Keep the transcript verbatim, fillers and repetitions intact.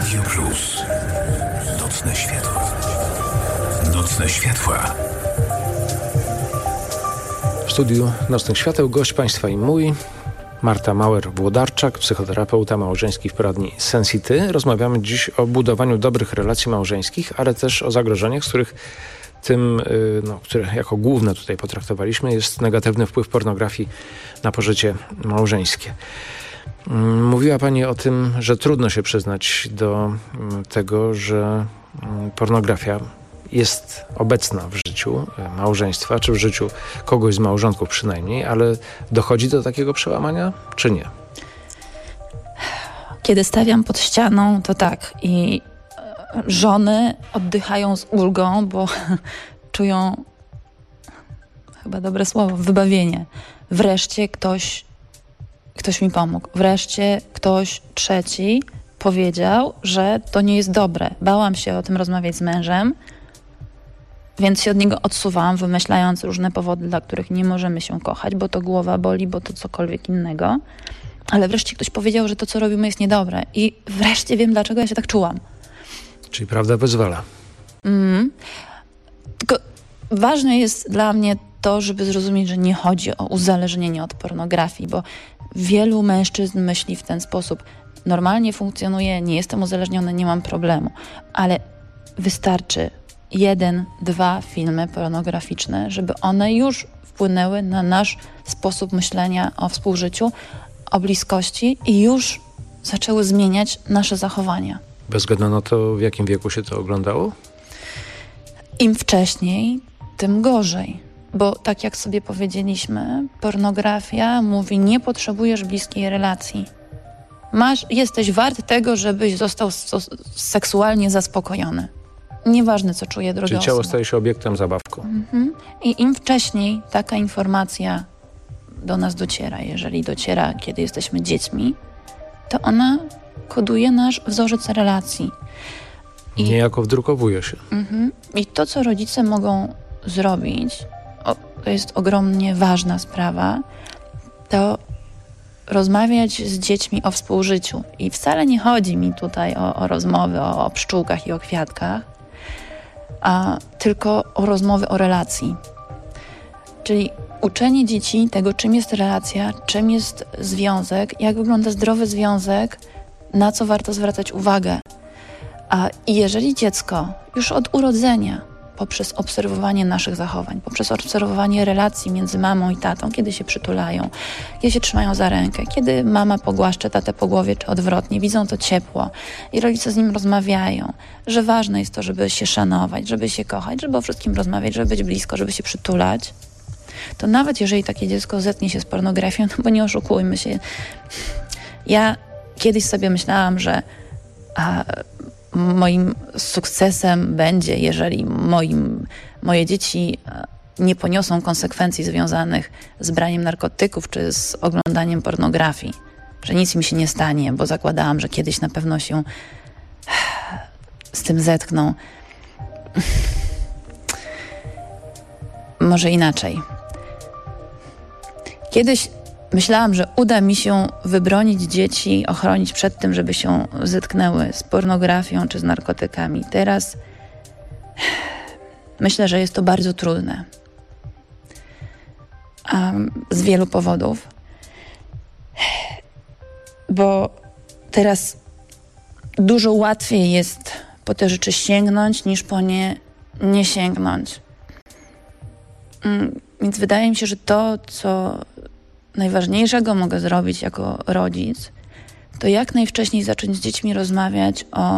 Radio Plus. Nocne światła. Nocne światła. W studiu Nocnych Świateł gość Państwa i mój, Marta Mauer-Włodarczak, psychoterapeuta małżeński w poradni Sensity. Rozmawiamy dziś o budowaniu dobrych relacji małżeńskich, ale też o zagrożeniach, z których tym, no, które jako główne tutaj potraktowaliśmy, jest negatywny wpływ pornografii na pożycie małżeńskie. Mówiła Pani o tym, że trudno się przyznać do tego, że pornografia jest obecna w życiu małżeństwa, czy w życiu kogoś z małżonków przynajmniej, ale dochodzi do takiego przełamania, czy nie? Kiedy stawiam pod ścianą, to tak. I żony oddychają z ulgą, bo czują, chyba dobre słowo, wybawienie. Wreszcie ktoś, ktoś mi pomógł. Wreszcie ktoś trzeci powiedział, że to nie jest dobre. Bałam się o tym rozmawiać z mężem, więc się od niego odsuwałam, wymyślając różne powody, dla których nie możemy się kochać, bo to głowa boli, bo to cokolwiek innego. Ale wreszcie ktoś powiedział, że to, co robimy, jest niedobre. I wreszcie wiem, dlaczego ja się tak czułam. Czyli prawda wyzwala. Mm. Tylko ważne jest dla mnie to, żeby zrozumieć, że nie chodzi o uzależnienie od pornografii, bo wielu mężczyzn myśli w ten sposób. Normalnie funkcjonuję, nie jestem uzależniony, nie mam problemu. Ale wystarczy jeden, dwa filmy pornograficzne, żeby one już wpłynęły na nasz sposób myślenia o współżyciu, o bliskości i już zaczęły zmieniać nasze zachowania. Bez względu na to, w jakim wieku się to oglądało? Im wcześniej, tym gorzej. Bo tak jak sobie powiedzieliśmy, pornografia mówi, nie potrzebujesz bliskiej relacji. Masz, jesteś wart tego, żebyś został so, seksualnie zaspokojony. Nieważne, co czuje druga Czyli ciało osoba. staje się obiektem zabawką. Mhm. I im wcześniej taka informacja do nas dociera, jeżeli dociera, kiedy jesteśmy dziećmi, to ona koduje nasz wzorzec relacji. I, Niejako wdrukowuje się. mhm. I to, co rodzice mogą zrobić, o, to jest ogromnie ważna sprawa, to rozmawiać z dziećmi o współżyciu. I wcale nie chodzi mi tutaj o, o rozmowy o, o pszczółkach i o kwiatkach, a tylko o rozmowy o relacji. Czyli uczenie dzieci tego, czym jest relacja, czym jest związek, jak wygląda zdrowy związek, na co warto zwracać uwagę. A jeżeli dziecko już od urodzenia, poprzez obserwowanie naszych zachowań, poprzez obserwowanie relacji między mamą i tatą, kiedy się przytulają, kiedy się trzymają za rękę, kiedy mama pogłaszcza tatę po głowie, czy odwrotnie, widzą to ciepło i rodzice z nim rozmawiają, że ważne jest to, żeby się szanować, żeby się kochać, żeby o wszystkim rozmawiać, żeby być blisko, żeby się przytulać, to nawet jeżeli takie dziecko zetnie się z pornografią, no bo nie oszukujmy się. Ja kiedyś sobie myślałam, że a, moim sukcesem będzie, jeżeli moim, moje dzieci nie poniosą konsekwencji związanych z braniem narkotyków czy z oglądaniem pornografii. Że nic mi się nie stanie, bo zakładałam, że kiedyś na pewno się z tym zetkną. Może inaczej. Kiedyś myślałam, że uda mi się wybronić dzieci, ochronić przed tym, żeby się zetknęły z pornografią czy z narkotykami. Teraz myślę, że jest to bardzo trudne. Um, z wielu powodów. Bo teraz dużo łatwiej jest po te rzeczy sięgnąć, niż po nie nie sięgnąć. Um, więc wydaje mi się, że to, co najważniejszego mogę zrobić jako rodzic, to jak najwcześniej zacząć z dziećmi rozmawiać o